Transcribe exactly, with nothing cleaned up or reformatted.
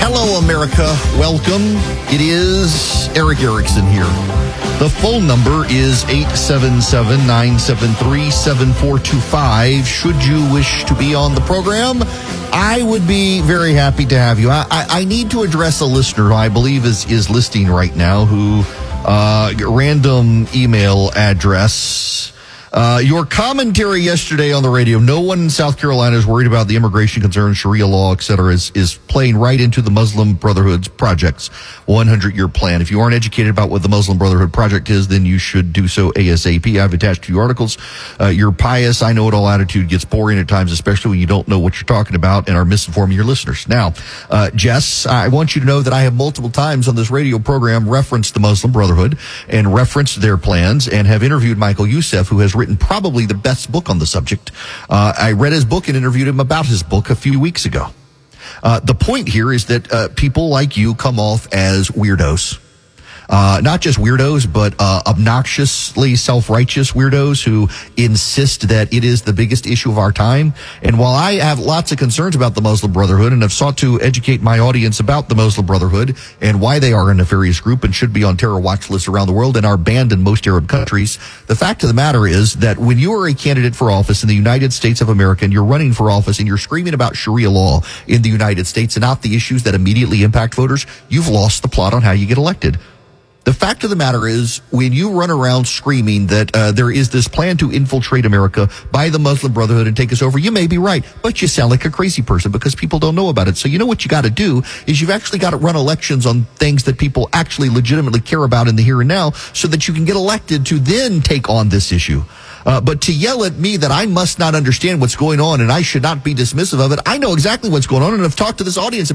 Hello, America. Welcome. It is Erick Erickson here. The phone number is eight seven seven, nine seven three, seven four two five. Should you wish to be on the program, I would be very happy to have you. I, I, I need to address a listener who I believe is, is listening right now, who uh, random email address. Uh, your commentary yesterday on the radio, no one in South Carolina is worried about the immigration concerns, Sharia law, et cetera, is, is playing right into the Muslim Brotherhood's project's one hundred year plan. If you aren't educated about what the Muslim Brotherhood project is, then you should do so ASAP. I've attached two articles. Uh, your pious, I know it all attitude gets boring at times, especially when you don't know what you're talking about and are misinforming your listeners. Now, uh, Jess, I want you to know that I have multiple times on this radio program referenced the Muslim Brotherhood and referenced their plans and have interviewed Michael Youssef, who has written probably the best book on the subject. Uh, I read his book and interviewed him about his book a few weeks ago. Uh, the point here is that uh, people like you come off as weirdos. Uh, not just weirdos, but uh, obnoxiously self-righteous weirdos who insist that it is the biggest issue of our time. And while I have lots of concerns about the Muslim Brotherhood and have sought to educate my audience about the Muslim Brotherhood and why they are a nefarious group and should be on terror watch lists around the world and are banned in most Arab countries, the fact of the matter is that when you are a candidate for office in the United States of America and you're running for office and you're screaming about Sharia law in the United States and not the issues that immediately impact voters, you've lost the plot on how you get elected. The fact of the matter is, when you run around screaming that uh, there is this plan to infiltrate America by the Muslim Brotherhood and take us over, you may be right, but you sound like a crazy person because people don't know about it. So you know what you got to do is you've actually got to run elections on things that people actually legitimately care about in the here and now so that you can get elected to then take on this issue. Uh, but to yell at me that I must not understand what's going on and I should not be dismissive of it, I know exactly what's going on and I've talked to this audience